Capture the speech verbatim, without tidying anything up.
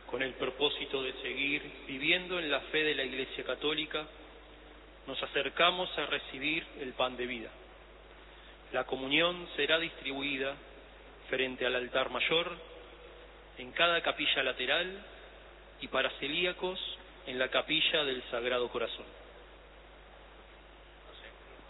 con el propósito de seguir viviendo en la fe de la Iglesia Católica, nos acercamos a recibir el pan de vida. La comunión será distribuida frente al altar mayor, en cada capilla lateral y para celíacos en la capilla del Sagrado Corazón.